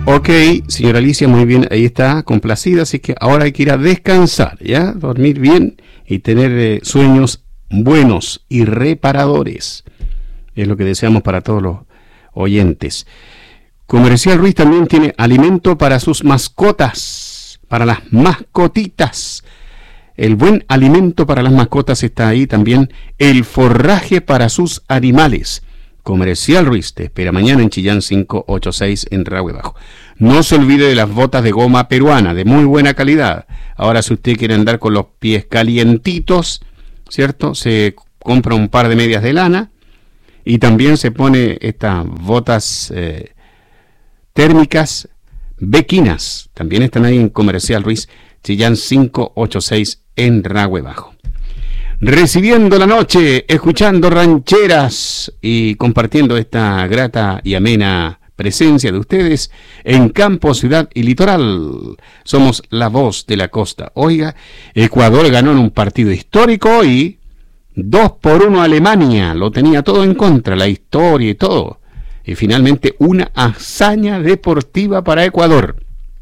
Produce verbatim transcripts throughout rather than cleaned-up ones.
Ok, señora Alicia, muy bien, ahí está, complacida, así que ahora hay que ir a descansar, ¿ya? Dormir bien y tener eh, sueños buenos y reparadores. Es lo que deseamos para todos los oyentes. Comercial Ruiz también tiene alimento para sus mascotas, para las mascotitas. El buen alimento para las mascotas está ahí también, el forraje para sus animales. Comercial Ruiz te espera mañana en Chillán quinientos ochenta y seis en Rahue Bajo. No se olvide de las botas de goma peruana, de muy buena calidad. Ahora, si usted quiere andar con los pies calientitos, ¿cierto? Se compra un par de medias de lana y también se pone estas botas eh, térmicas bequinas. También están ahí en Comercial Ruiz, Chillán quinientos ochenta y seis en Rahue Bajo. Recibiendo la noche, escuchando rancheras y compartiendo esta grata y amena presencia de ustedes en campo, ciudad y litoral. Somos la voz de la costa. Oiga, Ecuador ganó en un partido histórico y dos por uno Alemania. Lo tenía todo en contra, la historia y todo. Y finalmente una hazaña deportiva para Ecuador.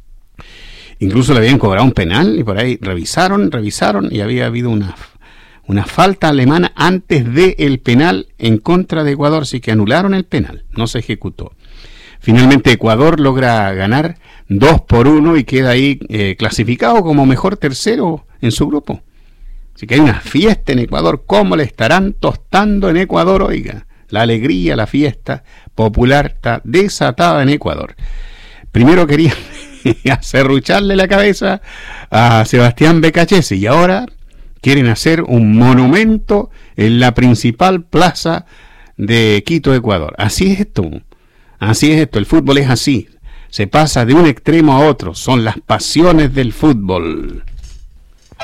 Incluso le habían cobrado un penal y por ahí revisaron, revisaron y había habido una... una falta alemana antes del penal en contra de Ecuador, así que anularon el penal, no se ejecutó. Finalmente Ecuador logra ganar dos por uno y queda ahí eh, clasificado como mejor tercero en su grupo. Así que hay una fiesta en Ecuador. ¿Cómo le estarán tostando en Ecuador? Oiga, la alegría, la fiesta popular está desatada en Ecuador. Primero quería acerrucharle la cabeza a Sebastián Becachese y ahora quieren hacer un monumento en la principal plaza de Quito, Ecuador. Así es esto, así es esto, el fútbol es así, se pasa de un extremo a otro, son las pasiones del fútbol.